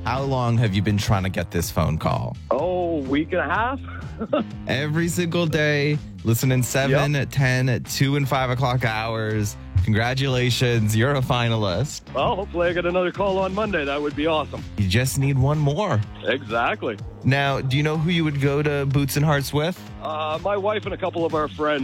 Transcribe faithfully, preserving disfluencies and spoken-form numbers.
How long have you been trying to get this phone call? Oh, week and a half. Every single day, listening seven, Yep. ten, two, and five o'clock hours. Congratulations, you're a finalist. Well, hopefully I get another call on Monday. That would be awesome. You just need one more. Exactly. Now, do you know who you would go to Boots and Hearts with? Uh, my wife and a couple of our friends.